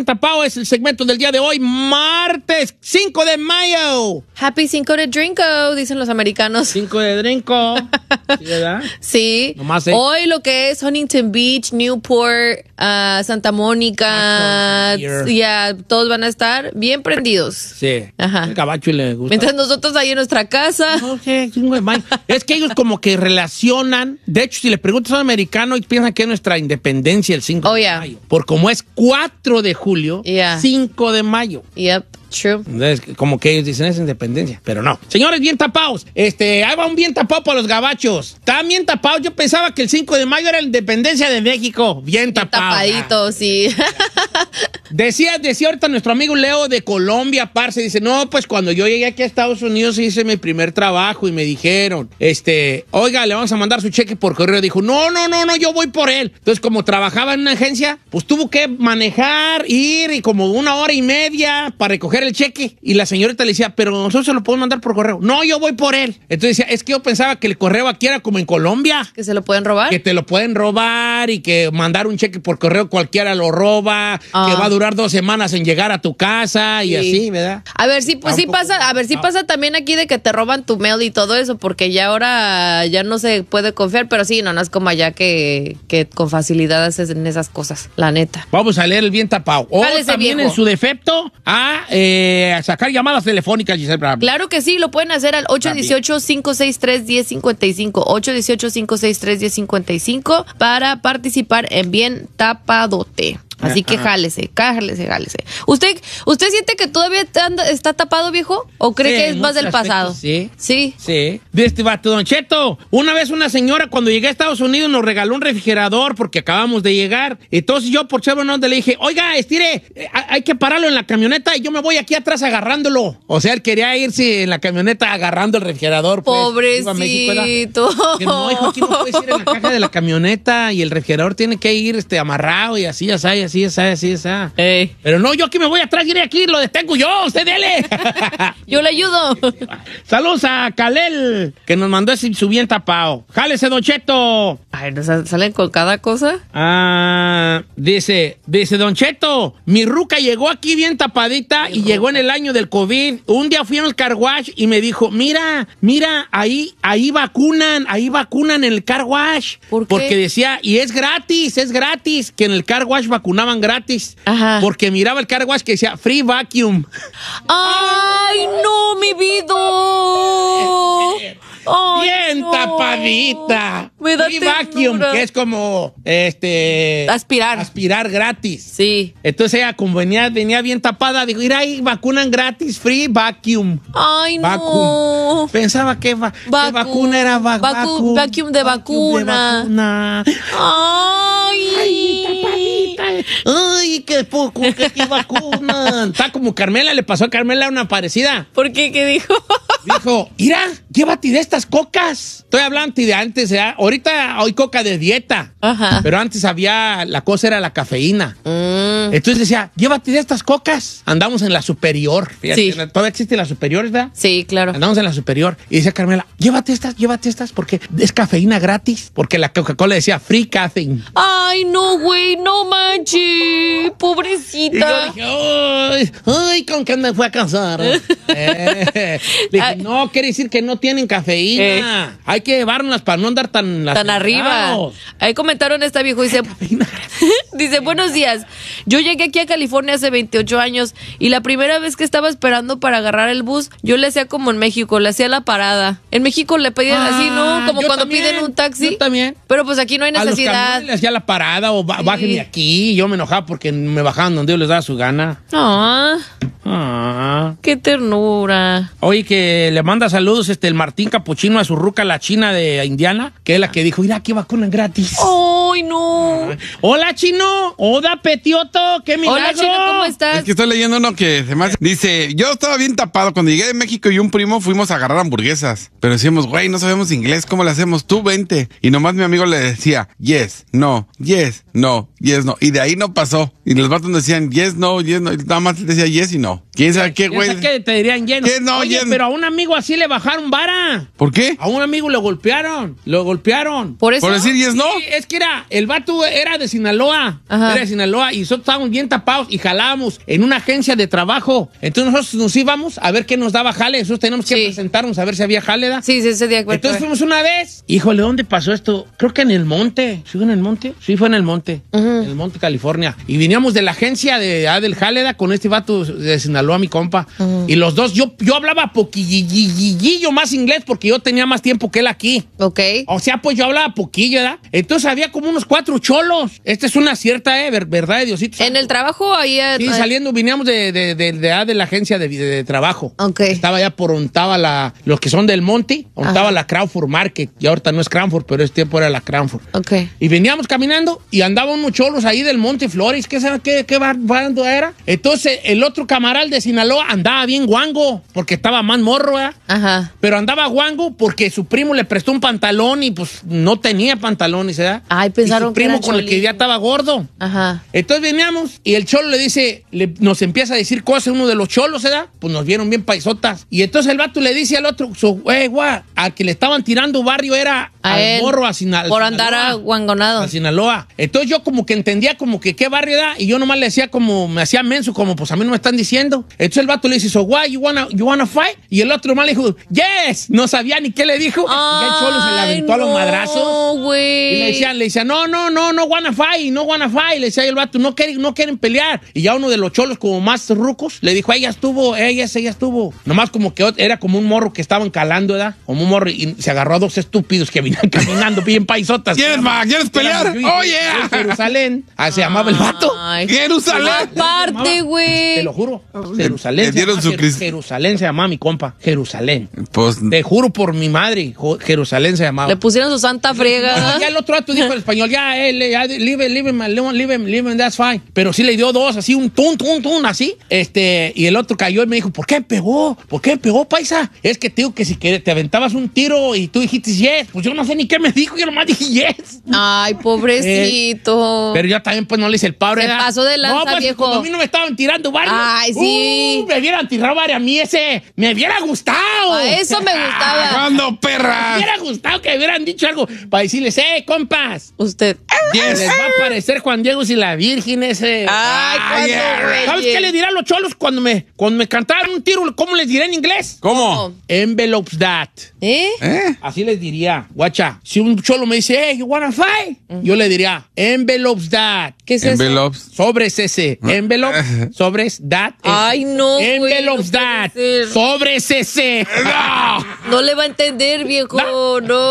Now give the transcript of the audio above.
tapado es el segmento del día de hoy, martes 5 de mayo. Happy 5 de Drinko, dicen los americanos. 5 de Drinko. ¿Sí, verdad? Sí. Nomás, hoy lo que es Huntington Beach, Newport, Santa Mónica, ya todos van a estar bien prendidos. Sí. Ajá. El gabacho le gusta. Mientras nosotros ahí en nuestra casa. No sé, 5 de mayo. Es que ellos como que relacionan. De hecho, si le preguntas a un americano, piensan que es nuestra independencia el 5 de mayo. Por como es 4 de julio, 5 de mayo. Yep. True. Entonces, como que ellos dicen es independencia, pero no. Señores, bien tapados. Ahí va un bien tapado para los gabachos. Están bien tapados. Yo pensaba que el 5 de mayo era la independencia de México. Bien tapado. Tapadito, sí. Decía ahorita nuestro amigo Leo de Colombia, parce, dice, no, pues cuando yo llegué aquí a Estados Unidos hice mi primer trabajo y me dijeron, oiga, le vamos a mandar su cheque por correo. Dijo, no, yo voy por él. Entonces, como trabajaba en una agencia, pues tuvo que manejar, ir y como 1 hora y media para recoger el cheque. Y la señorita le decía, pero nosotros se lo podemos mandar por correo. No, yo voy por él. Entonces decía, es que yo pensaba que el correo aquí era como en Colombia. ¿Que se lo pueden robar? Que te lo pueden robar y que mandar un cheque por correo cualquiera lo roba, que va a durar 2 semanas en llegar a tu casa y así, ¿verdad? A ver, sí, pues sí pasa, pasa también aquí de que te roban tu mail y todo eso, porque ya ahora ya no se puede confiar, pero sí, no es como allá que con facilidad haces en esas cosas, la neta. Vamos a leer el bien tapado. O también viejo. En su defecto a sacar llamadas telefónicas, Giselle Bravo. Claro que sí, lo pueden hacer al 818-563-1055, 818-563-1055 para participar en Bien Tapadote. Así que jálese. ¿Usted siente que todavía está tapado, viejo? ¿O cree que es más del pasado? Sí. Sí. De este vato, Don Cheto. Una vez una señora, cuando llegué a Estados Unidos, nos regaló un refrigerador porque acabamos de llegar. Entonces yo, por chévere, le dije, oiga, estire, hay que pararlo en la camioneta y yo me voy aquí atrás agarrándolo. O sea, él quería irse en la camioneta agarrando el refrigerador. Pues. Pobrecito. Que no, hijo, aquí no puedes ir en la caja de la camioneta y el refrigerador tiene que ir amarrado y así. Ey. Pero no, yo aquí me voy atrás, iré aquí, lo detengo yo, usted dele. Yo le ayudo. Saludos a Kalel, que nos mandó su bien tapado. Jálese, Don Cheto. Ay, ¿nos salen con cada cosa? Dice Don Cheto, mi ruca llegó aquí bien tapadita y llegó en el año del COVID. Un día fui al car wash y me dijo, mira, ahí vacunan en el car wash. ¿Por qué? Porque decía, y es gratis, que en el car wash vacunaban gratis. Ajá. Porque miraba el car wash que decía free vacuum. ¡Ay, no, mi vida! Bien tapadita. Me da free vacuum, que es como aspirar gratis. Sí. Entonces ella, como venía bien tapada, dijo, mira, ahí vacunan gratis, free vacuum. Ay, no. Vacuum. Pensaba que vacuna era vacuum. Vacuum de vacuna. Ay, tapadita. Ay, qué poco, qué vacunan. Está como Carmela, le pasó a Carmela una parecida. ¿Por qué? ¿Qué dijo? Dijo, mira, llévate de estas cocas. Estoy hablando de antes, ¿eh? Ahorita hay coca de dieta. Ajá. Pero antes la cosa era la cafeína. Entonces decía, llévate de estas cocas. Andamos en la superior. Fíjate, sí. Todavía existe la superior, ¿verdad? Sí, claro. Andamos en la superior. Y decía Carmela, llévate estas porque es cafeína gratis. Porque la Coca-Cola decía free caffeine. Ay, no, güey, no manches. Pobrecita. Y yo dije, ay, ¿con qué me fue a casar? Le dije, no, quiere decir que no tienen cafeína. Hay que llevarlas para no andar tan arriba. Ahí comentaron esta viejo, dice, buenos días. Yo llegué aquí a California hace 28 años y la primera vez que estaba esperando para agarrar el bus, yo le hacía como en México, le hacía la parada. En México le pedían así, ¿no? Como cuando también, piden un taxi. Yo también. Pero pues aquí no hay necesidad. A los camiones le hacía la parada o bajen de aquí. Yo me enojaba porque me bajaban donde yo les daba su gana. Qué ternura. Oye, que le manda saludos el Martín Capuchino a su ruca, la china de Indiana, que es la que dijo, mira, aquí vacunan gratis. ¡Ay, no! Hola, Chino. Hola, Petioto. ¡Qué milagro! Hola, Chino, ¿cómo estás? Es que estoy leyendo uno que se me hace... Dice, yo estaba bien tapado. Cuando llegué de México y un primo fuimos a agarrar hamburguesas. Pero decíamos, güey, no sabemos inglés. ¿Cómo le hacemos? Tú vente. Y nomás mi amigo le decía, yes, no, yes, no, yes, no. Y de ahí no pasó. Y los vatos decían, yes, no, yes, no. Y nada más decía yes y no. ¿Quién sabe qué, güey? ¿Qué te dirían lleno? ¿Qué no, Oye, lleno? pero a un amigo así le bajaron para. ¿Por qué? A un amigo lo golpearon. ¿Por eso? ¿Por decir yes, no? Sí, es que el vato era de Sinaloa. Ajá. Era de Sinaloa y nosotros estábamos bien tapados y jalábamos en una agencia de trabajo. Entonces nosotros nos íbamos a ver qué nos daba jale. Nosotros teníamos que presentarnos a ver si había jale, ¿da? Sí, ese día. Entonces fuimos una vez. Híjole, ¿dónde pasó esto? Creo que en el monte. ¿Sí fue en el monte? Sí, fue en el monte. En el monte, California. Y veníamos de la agencia del Jaleda con este vato de Sinaloa, mi compa. Y los dos, yo hablaba poquillillo más inglés porque yo tenía más tiempo que él aquí. Ok. O sea, pues yo hablaba poquillo, ¿verdad? Entonces había como unos 4 cholos. Esta es una cierta, ¿verdad, Diosito? En el trabajo ahí. Sí, saliendo, veníamos de la agencia de trabajo. Ok. Estaba ya por donde estaba los que son del monte, donde estaba la Crawford Market. Y ahorita no es Crawford, pero ese tiempo era la Crawford. Ok. Y veníamos caminando y andaban unos cholos ahí del Monte Flores. ¿Qué bando era? Entonces el otro camaral de Sinaloa andaba bien guango, porque estaba más morro, ¿verdad? Ajá. Pero andaba guango porque su primo le prestó un pantalón y pues no tenía pantalones, ¿verdad? Ay, pensaron y su primo que era con el que cholito. ya estaba gordo. Ajá. Entonces veníamos y el cholo le dice, nos empieza a decir cosas uno de los cholos, ¿verdad? Pues nos vieron bien paisotas. Y entonces el vato le dice al otro, al que le estaban tirando barrio era al él, morro a Sinaloa. por andar aguangonado. A Sinaloa. Entonces yo como que entendía como que qué barrio era y yo nomás le decía como, me hacía menso, como pues a mí no me están diciendo. Entonces el vato le dice, so why, you wanna fight? Y el otro nomás le dijo, yes. No sabía ni qué le dijo. Y ya el cholo se le aventó a los madrazos. No, güey. Y le decían, no wanna fight. Le decía el vato, no quieren pelear. Y ya uno de los cholos como más rucos le dijo, ella estuvo. Nomás como que era como un morro que estaban calando, ¿verdad? Como un morro y se agarró a 2 estúpidos que venían caminando bien paisotas. ¿Quieres pelear? ¡Oh, yeah! Jerusalén. Se llamaba el vato. Ay, ¡Jerusalén! aparte, güey. Te lo juro. Jerusalén. Le dieron su Jerusalén se llamaba mi compa. Jerusalén. Pues, Te juro por mi madre, Jerusalén se llamaba. Le pusieron su santa friega. Ya el otro vato dijo en español, leave him, that's fine. Pero sí le dio 2, así, un tun, así. Y el otro cayó y me dijo, ¿por qué pegó, paisa? Es que te digo que si te aventabas un tiro y tú dijiste yes, pues yo no sé ni qué me dijo, yo nomás dije yes. Ay, pobrecito. Pero yo también pues no le hice el pobre. Se pasó de lanza, no, pues, viejo. como a mí no me estaban tirando varios. Ay, sí. Me hubieran tirado varios a mí me hubiera gustado. A eso me gustaba. ¿cuándo, Me perra? hubiera gustado que hubieran dicho algo para decirles, compas. Usted. Yes. Les va a parecer Juan Diego y la Virgen ese. Ay, ¿cuándo, güey? ¿Sabes qué le dirán los cholos cuando me cantaban un tiro? ¿Cómo les diré en inglés? ¿Cómo? Envelopes that. ¿Eh? Así les diría. Guacha, si un cholo me dice, hey, you wanna fight? Yo le diría, envelopes that. ¿Qué es eso? Envelopes. Sobres ese. Envelope, sobres that. Ay, no, güey, Envelopes no puede that. ser. Sobres ese. No le va a entender, viejo. No.